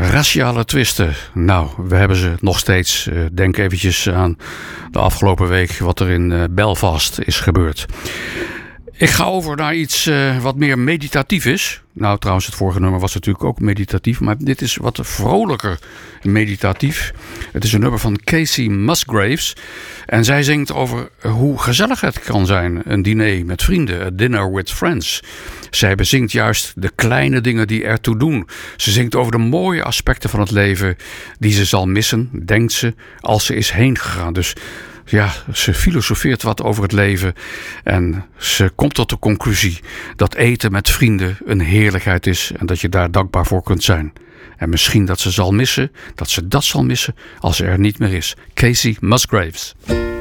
Raciale twisten. Nou, we hebben ze nog steeds. Denk eventjes aan de afgelopen week wat er in Belfast is gebeurd. Ik ga over naar iets wat meer meditatief is. Nou, trouwens, het vorige nummer was natuurlijk ook meditatief. Maar dit is wat vrolijker meditatief. Het is een nummer van Kacey Musgraves. En zij zingt over hoe gezellig het kan zijn. Een diner met vrienden. A dinner with friends. Zij bezingt juist de kleine dingen die ertoe doen. Ze zingt over de mooie aspecten van het leven die ze zal missen, denkt ze, als ze is heen gegaan. Dus ja, ze filosofeert wat over het leven en ze komt tot de conclusie dat eten met vrienden een heerlijkheid is en dat je daar dankbaar voor kunt zijn. En misschien dat ze dat zal missen als ze er niet meer is. Kacey Musgraves.